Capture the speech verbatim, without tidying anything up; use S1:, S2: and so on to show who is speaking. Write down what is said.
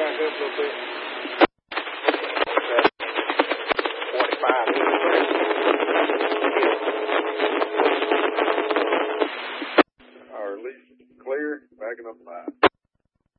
S1: back up a little bit. twenty-five. Our release clear, backing up five.